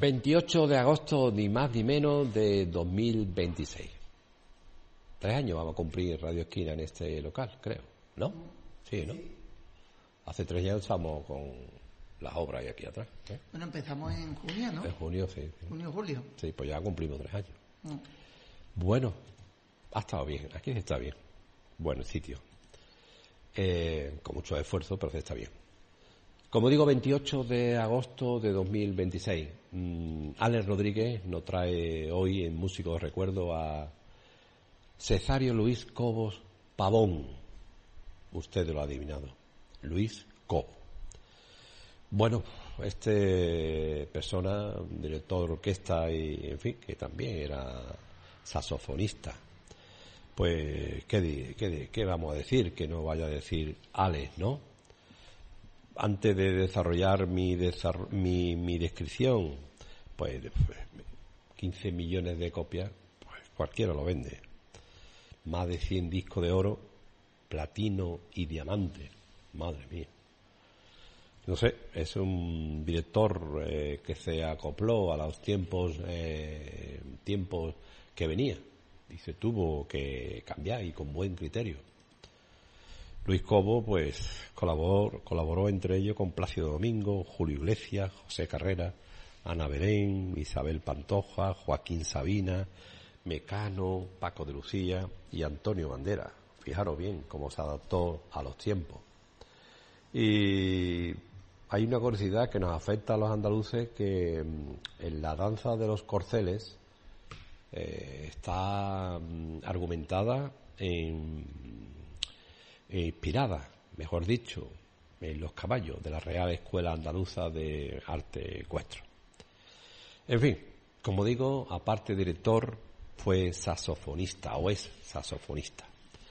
28 de agosto, ni más ni menos, de 2026. 3 años vamos a cumplir Radio Esquina en este local, creo, ¿no? Sí, ¿no? Hace 3 años estamos con las obras ahí aquí atrás. Bueno, empezamos en junio, ¿no? En junio, sí. Junio, julio. Sí, pues ya cumplimos 3 años. Bueno, ha estado bien, aquí se está bien. Bueno, el sitio. Con mucho esfuerzo, pero se está bien. Como digo, 28 de agosto de 2026. Alex Rodríguez nos trae hoy en Músico de Recuerdo a Cesario Luis Cobos Pavón. Usted lo ha adivinado. Luis Cobo. Bueno, persona, director de orquesta y, en fin, que también era saxofonista. Pues, ¿qué vamos a decir? Que no vaya a decir Alex, ¿no? Antes de desarrollar mi descripción, pues 15 millones de copias, pues cualquiera lo vende. Más de 100 discos de oro, platino y diamante. Madre mía. No sé, es un director que se acopló a los tiempos que venía. Dice, tuvo que cambiar y con buen criterio. Luis Cobo, pues, colaboró entre ellos con Plácido Domingo, Julio Iglesias, José Carrera, Ana Belén, Isabel Pantoja, Joaquín Sabina, Mecano, Paco de Lucía y Antonio Bandera. Fijaros bien cómo se adaptó a los tiempos. Y hay una curiosidad que nos afecta a los andaluces, que en la danza de los corceles está argumentada inspirada, mejor dicho, en los caballos de la Real Escuela Andaluza de Arte Ecuestre. En fin, como digo, aparte de director, fue saxofonista o es saxofonista.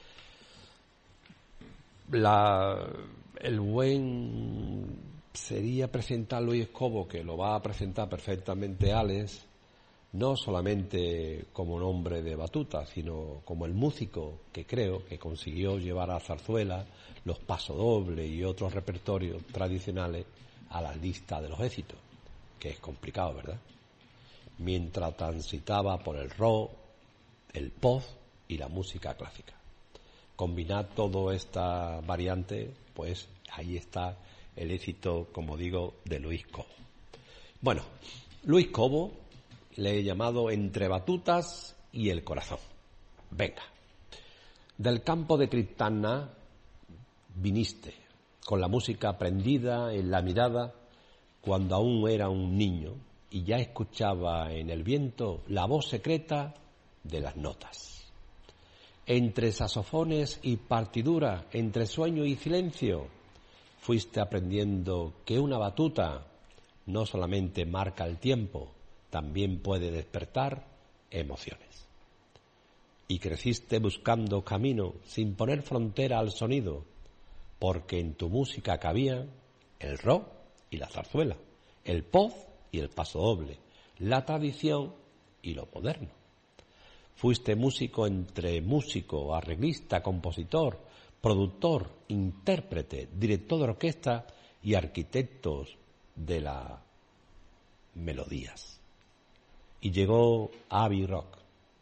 El buen sería presentar a Luis Cobo, que lo va a presentar perfectamente Alex, no solamente como nombre de batuta, sino como el músico que creo que consiguió llevar a zarzuela, los pasodobles y otros repertorios tradicionales a la lista de los éxitos, que es complicado, ¿verdad? Mientras transitaba por el rock, el pop y la música clásica. Combinar toda esta variante, pues ahí está el éxito, como digo, de Luis Cobo. Bueno, Luis Cobo le he llamado Entre batutas y el corazón. Venga. Del campo de Criptana viniste, con la música prendida en la mirada, cuando aún era un niño, y ya escuchaba en el viento la voz secreta de las notas. Entre saxofones y partituras, entre sueño y silencio, fuiste aprendiendo que una batuta no solamente marca el tiempo, también puede despertar emociones. Y creciste buscando camino sin poner frontera al sonido, porque en tu música cabía el rock y la zarzuela, el pop y el pasodoble, la tradición y lo moderno. Fuiste músico entre músico, arreglista, compositor, productor, intérprete, director de orquesta y arquitectos de las melodías. Y llegó Abbey Rock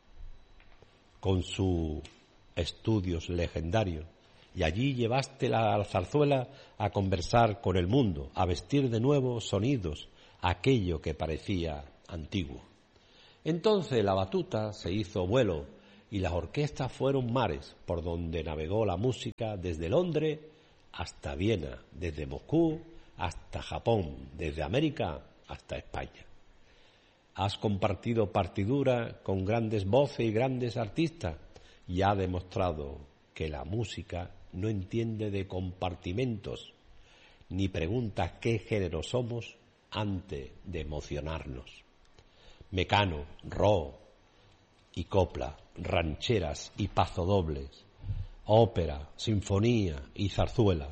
con sus estudios legendarios, y allí llevaste la zarzuela a conversar con el mundo, a vestir de nuevo sonidos aquello que parecía antiguo. Entonces la batuta se hizo vuelo y las orquestas fueron mares por donde navegó la música desde Londres hasta Viena, desde Moscú hasta Japón, desde América hasta España. Has compartido partituras con grandes voces y grandes artistas y has demostrado que la música no entiende de compartimentos ni pregunta qué género somos antes de emocionarnos. Mecano, rock y copla, rancheras y pasodobles, ópera, sinfonía y zarzuela.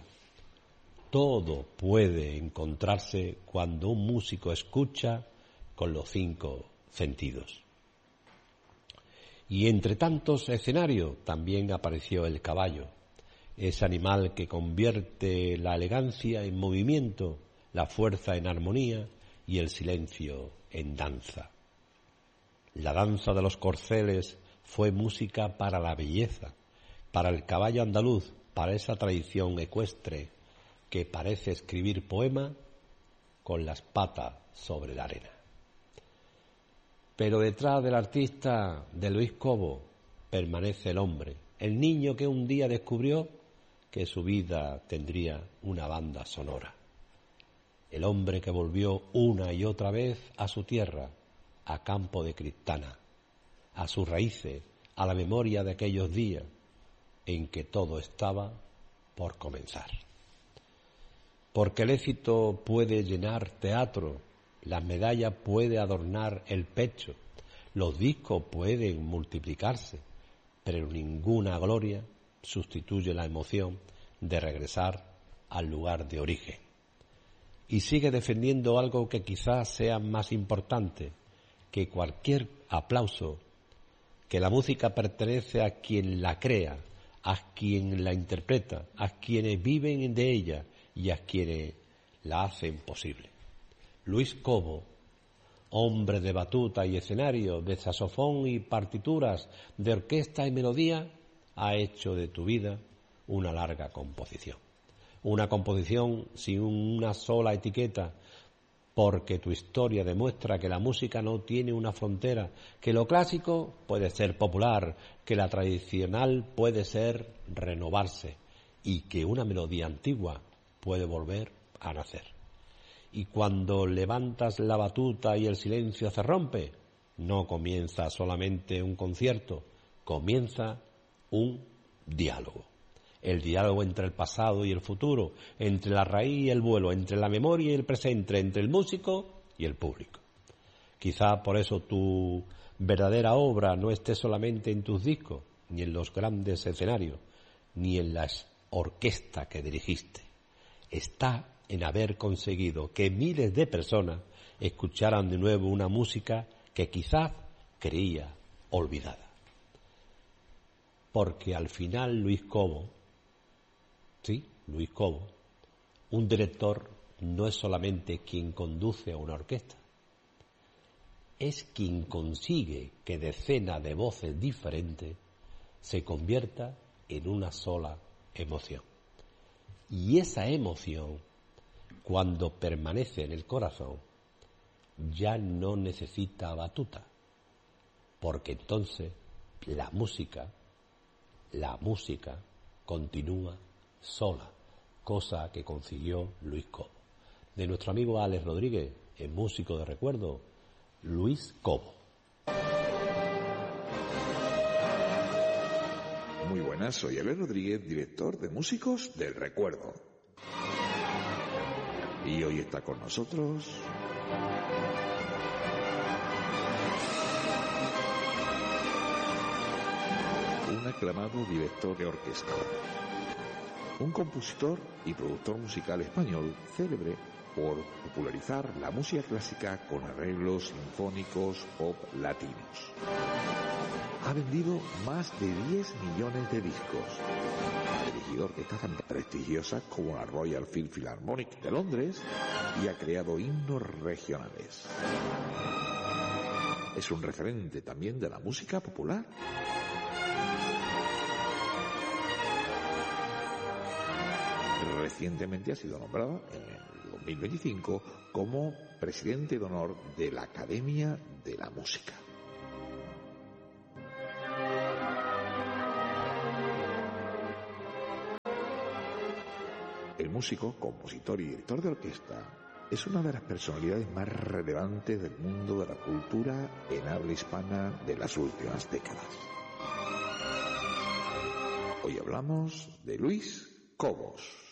Todo puede encontrarse cuando un músico escucha con los 5 sentidos. Y entre tantos escenarios también apareció el caballo, ese animal que convierte la elegancia en movimiento, la fuerza en armonía y el silencio en danza. La danza de los corceles fue música para la belleza, para el caballo andaluz, para esa tradición ecuestre que parece escribir poema con las patas sobre la arena. Pero detrás del artista de Luis Cobo permanece el hombre, el niño que un día descubrió que su vida tendría una banda sonora. El hombre que volvió una y otra vez a su tierra, a Campo de Criptana, a sus raíces, a la memoria de aquellos días en que todo estaba por comenzar. Porque el éxito puede llenar teatro, las medallas puede adornar el pecho, los discos pueden multiplicarse, pero ninguna gloria sustituye la emoción de regresar al lugar de origen. Y sigue defendiendo algo que quizás sea más importante que cualquier aplauso, que la música pertenece a quien la crea, a quien la interpreta, a quienes viven de ella y a quienes la hacen posible. Luis Cobo, hombre de batuta y escenario, de saxofón y partituras, de orquesta y melodía, ha hecho de tu vida una larga composición. Una composición sin una sola etiqueta, porque tu historia demuestra que la música no tiene una frontera, que lo clásico puede ser popular, que la tradicional puede ser renovarse y que una melodía antigua puede volver a nacer. Y cuando levantas la batuta y el silencio se rompe, no comienza solamente un concierto, comienza un diálogo. El diálogo entre el pasado y el futuro, entre la raíz y el vuelo, entre la memoria y el presente, entre el músico y el público. Quizá por eso tu verdadera obra no esté solamente en tus discos, ni en los grandes escenarios, ni en las orquestas que dirigiste. Está en haber conseguido que miles de personas escucharan de nuevo una música que quizás creía olvidada. Porque al final Luis Cobo, un director no es solamente quien conduce a una orquesta, es quien consigue que decenas de voces diferentes se convierta en una sola emoción. Y esa emoción, cuando permanece en el corazón, ya no necesita batuta, porque entonces la música continúa sola, cosa que consiguió Luis Cobo. De nuestro amigo Alex Rodríguez, el músico de recuerdo, Luis Cobo. Muy buenas, soy Alex Rodríguez, director de Músicos del Recuerdo. Y hoy está con nosotros un aclamado director de orquesta, un compositor y productor musical español célebre por popularizar la música clásica con arreglos sinfónicos pop latinos. Ha vendido más de 10 millones de discos. Ha dirigido orquestas tan prestigiosas como la Royal Philharmonic de Londres y ha creado himnos regionales. Es un referente también de la música popular. Recientemente ha sido nombrado en el 2025 como presidente de honor de la Academia de la Música. El músico, compositor y director de orquesta es una de las personalidades más relevantes del mundo de la cultura en habla hispana de las últimas décadas. Hoy hablamos de Luis Cobos.